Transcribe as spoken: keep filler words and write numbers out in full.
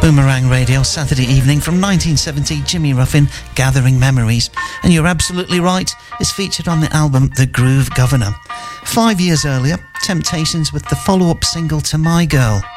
Boomerang Radio, Saturday evening from nineteen seventy, Jimmy Ruffin, Gathering Memories. And you're absolutely right, it's featured on the album The Groove Governor. Five years earlier, Temptations with the follow-up single to My Girl.